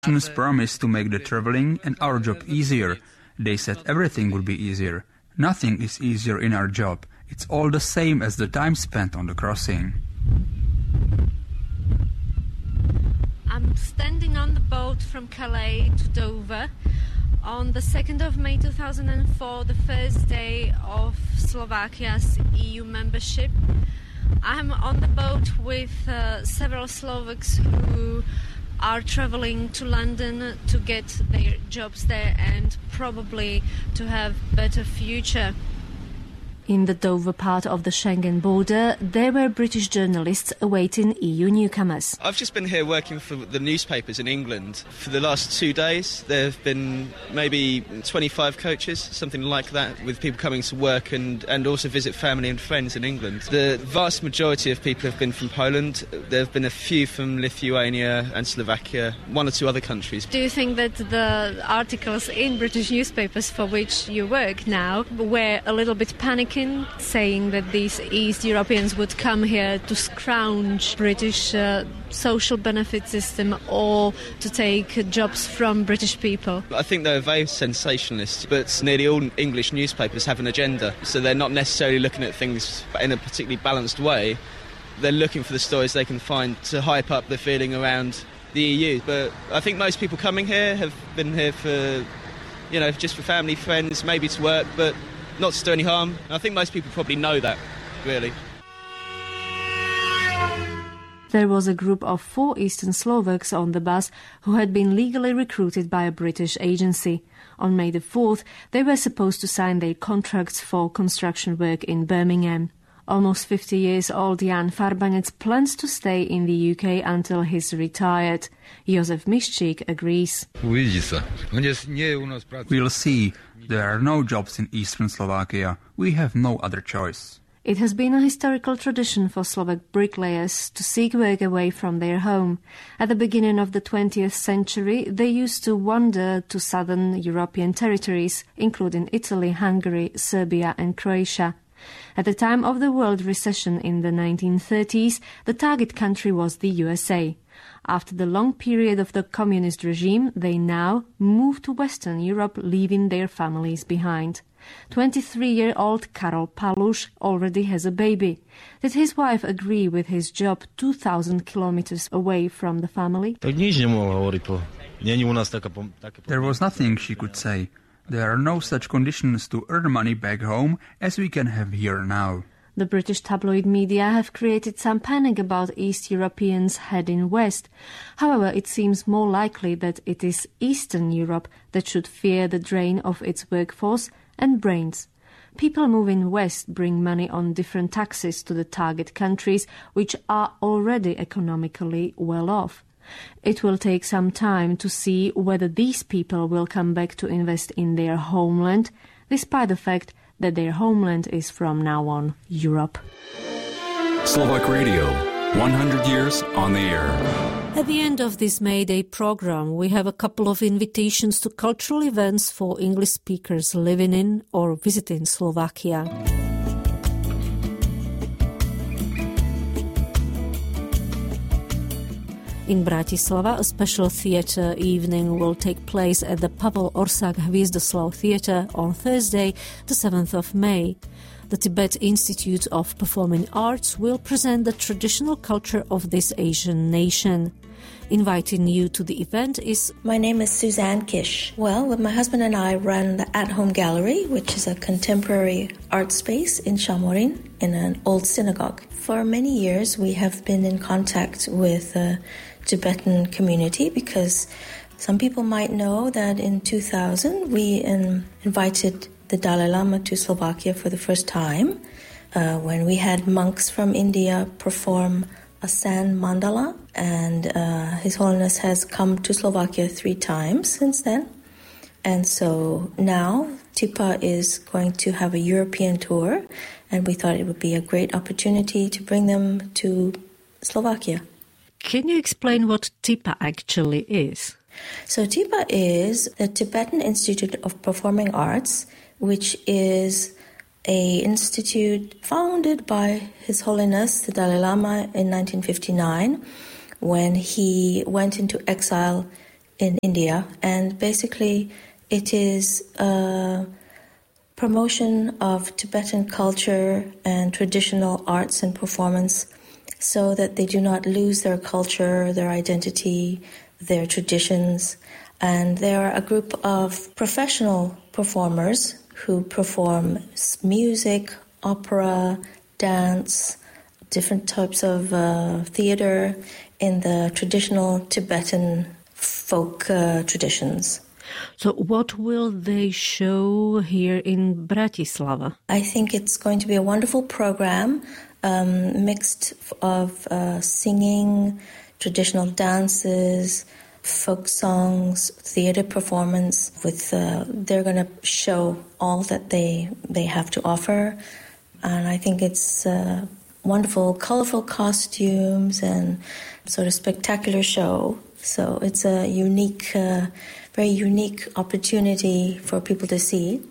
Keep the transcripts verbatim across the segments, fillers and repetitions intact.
Russians promised to make the traveling and our job easier. They said everything would be easier. Nothing is easier in our job. It's all the same as the time spent on the crossing. I'm standing on the boat from Calais to Dover on the second of May two thousand four, the first day of Slovakia's E U membership. I'm on the boat with uh, several Slovaks who are traveling to London to get their jobs there and probably to have better future. In the Dover part of the Schengen border, there were British journalists awaiting E U newcomers. I've just been here working for the newspapers in England. For the last two days, there have been maybe twenty-five coaches, something like that, with people coming to work and, and also visit family and friends in England. The vast majority of people have been from Poland. There have been a few from Lithuania and Slovakia, one or two other countries. Do you think that the articles in British newspapers for which you work now were a little bit panicking, saying that these East Europeans would come here to scrounge British uh, social benefit system or to take jobs from British people? I think they're very sensationalist, but nearly all English newspapers have an agenda, so they're not necessarily looking at things in a particularly balanced way. They're looking for the stories they can find to hype up the feeling around the E U. But I think most people coming here have been here for, you know, just for family, friends, maybe to work, but not to do any harm. I think most people probably know that, really. There was a group of four Eastern Slovaks on the bus who had been legally recruited by a British agency. On May the fourth, they were supposed to sign their contracts for construction work in Birmingham. Almost fifty years old Jan Farbanec plans to stay in the U K until he's retired. Jozef Miščík agrees. We'll see. There are no jobs in Eastern Slovakia. We have no other choice. It has been a historical tradition for Slovak bricklayers to seek work away from their home. At the beginning of the twentieth century, they used to wander to southern European territories, including Italy, Hungary, Serbia and Croatia. At the time of the world recession in the nineteen thirties, the target country was the U S A. After the long period of the communist regime, they now moved to Western Europe, leaving their families behind. twenty-three-year-old Karol Paluš already has a baby. Did his wife agree with his job two thousand kilometers away from the family? There was nothing she could say. There are no such conditions to earn money back home as we can have here now. The British tabloid media have created some panic about East Europeans heading west. However, it seems more likely that it is Eastern Europe that should fear the drain of its workforce and brains. People moving west bring money on different taxes to the target countries, which are already economically well off. It will take some time to see whether these people will come back to invest in their homeland, despite the fact that their homeland is from now on Europe. Slovak Radio, one hundred years on the air. At the end of this May Day program, we have a couple of invitations to cultural events for English speakers living in or visiting Slovakia. In Bratislava, a special theatre evening will take place at the Pavel Orsak Hviezdoslav Theatre on Thursday, the seventh of May. The Tibet Institute of Performing Arts will present the traditional culture of this Asian nation. Inviting you to the event is... My name is Suzanne Kish. Well, with my husband and I run the At Home Gallery, which is a contemporary art space in Chamorin in an old synagogue. For many years, we have been in contact with the Tibetan community because some people might know that in two thousand we um, invited the Dalai Lama to Slovakia for the first time uh, when we had monks from India perform a sand mandala, and uh, His Holiness has come to Slovakia three times since then. And so now Tipa is going to have a European tour, and we thought it would be a great opportunity to bring them to Slovakia. Can you explain what Tipa actually is? So Tipa is the Tibetan Institute of Performing Arts, which is a institute founded by His Holiness the Dalai Lama in nineteen fifty-nine when he went into exile in India, and basically it is a promotion of Tibetan culture and traditional arts and performance so that they do not lose their culture, their identity, their traditions. And they are a group of professional performers who perform music, opera, dance, different types of uh, theater in the traditional Tibetan folk uh, traditions. So what will they show here in Bratislava? I think it's going to be a wonderful program, um, mixed of uh, singing, traditional dances, folk songs, theater performance. With uh, they're going to show all that they they have to offer, and I think it's uh, wonderful, colorful costumes and sort of spectacular show. So it's a unique, uh, very unique opportunity for people to see.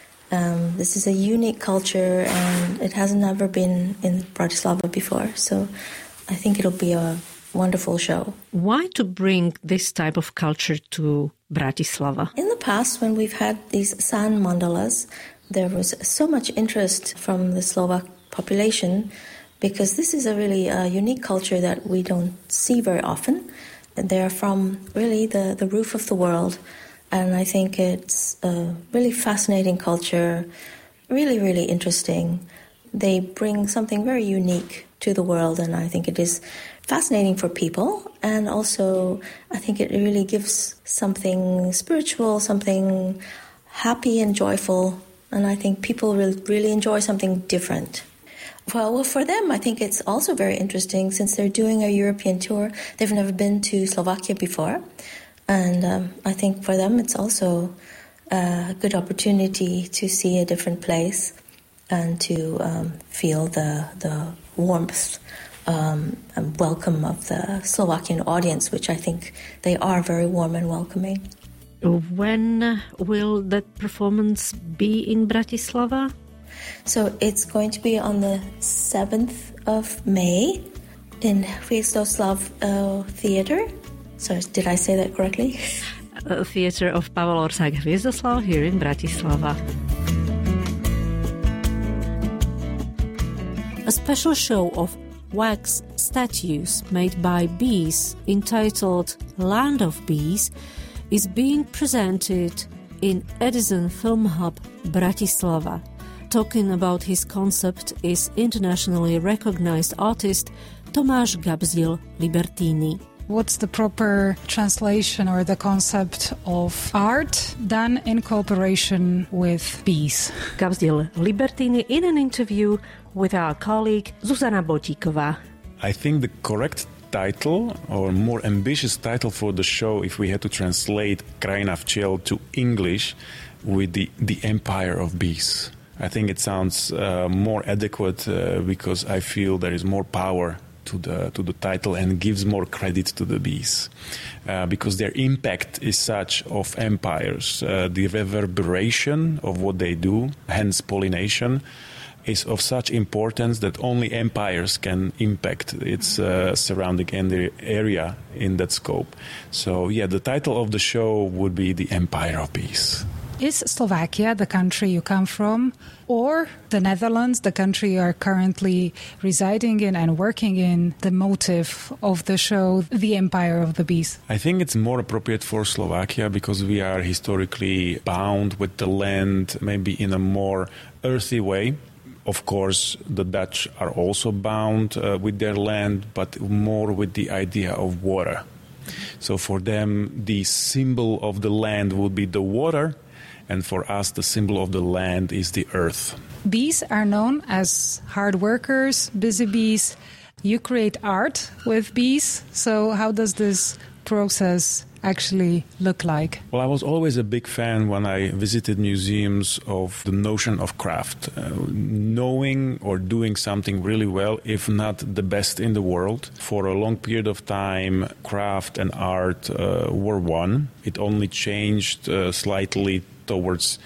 Um, this is a unique culture, and it hasn't ever been in Bratislava before. So I think it'll be a wonderful show. Why to bring this type of culture to Bratislava? In the past, when we've had these sand mandalas, there was so much interest from the Slovak population because this is a really uh, unique culture that we don't see very often. They're from really the, the roof of the world, and I think it's a really fascinating culture, really, really interesting. They bring something very unique to the world, and I think it is fascinating for people, and also I think it really gives something spiritual, something happy and joyful, and I think people will really enjoy something different. Well, well, for them, I think it's also very interesting since they're doing a European tour. They've never been to Slovakia before, and um, I think for them it's also a good opportunity to see a different place and to um, feel the the warmth um, and welcome of the Slovakian audience, which I think they are very warm and welcoming. When will that performance be in Bratislava? So it's going to be on the seventh of May in Hviezdoslav uh, Theatre. So did I say that correctly? Uh, theatre of Pavel Orsák Hviezdoslav here in Bratislava. A special show of wax statues made by bees, entitled Land of Bees, is being presented in Edison Film Hub Bratislava. Talking about his concept is internationally recognized artist Tomáš Gabzdíl Libertini. What's the proper translation or the concept of art done in cooperation with bees? Gabzdíl Libertini in an interview with our colleague Zuzana Botíková. I think the correct title, or more ambitious title for the show, if we had to translate Krajina včiel to English, would be the Empire of Bees. I think it sounds uh, more adequate uh, because I feel there is more power to the to the title and gives more credit to the bees uh, because their impact is such of empires. Uh, the reverberation of what they do, hence pollination, is of such importance that only empires can impact its uh, surrounding area in that scope. So yeah, the title of the show would be The Empire of Bees. Is Slovakia, the country you come from, or the Netherlands, the country you are currently residing in and working in, the motive of the show, The Empire of the Bees? I think it's more appropriate for Slovakia because we are historically bound with the land, maybe in a more earthy way. Of course, the Dutch are also bound uh, with their land, but more with the idea of water. So for them, the symbol of the land would be the water, and for us, the symbol of the land is the earth. Bees are known as hard workers, busy bees. You create art with bees. So how does this process actually look like? Well, I was always a big fan when I visited museums of the notion of craft. Uh, knowing or doing something really well, if not the best in the world. For a long period of time, craft and art uh, were one. It only changed uh, slightly towards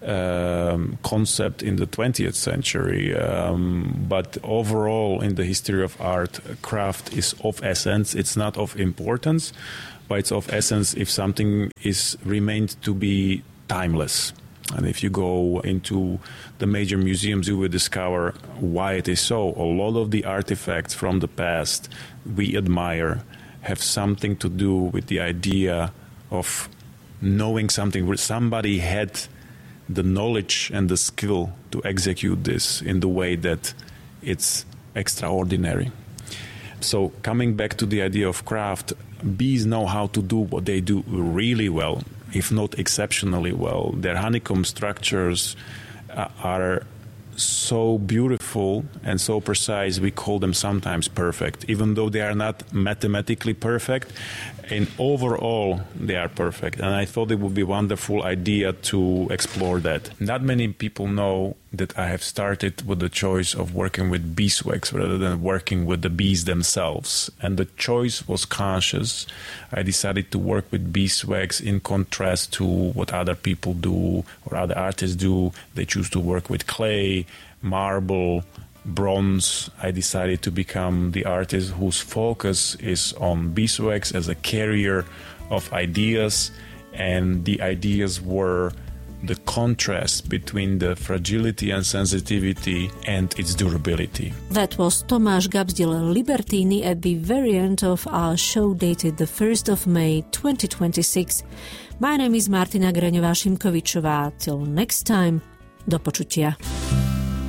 um, concept in the twentieth century. Um, but overall, in the history of art, craft is of essence. It's not of importance. by its of essence if something is remained to be timeless. And if you go into the major museums, you will discover why it is so. A lot of the artifacts from the past we admire have something to do with the idea of knowing something where somebody had the knowledge and the skill to execute this in the way that it's extraordinary. So coming back to the idea of craft, bees know how to do what they do really well, if not exceptionally well. Their honeycomb structures uh, are so beautiful and so precise, we call them sometimes perfect. Even though they are not mathematically perfect, in overall they are perfect. And I thought it would be a wonderful idea to explore that. Not many people know that I have started with the choice of working with beeswax rather than working with the bees themselves. And the choice was conscious. I decided to work with beeswax in contrast to what other people do or other artists do. They choose to work with clay, marble, bronze. I decided to become the artist whose focus is on beeswax as a carrier of ideas, and the ideas were the contrast between the fragility and sensitivity and its durability. That was Tomáš Gabzdil Libertini at the very end of our show dated the first of May twenty twenty-six. My name is Martina Greňová-Šimkovičová. Till next time, do počutia.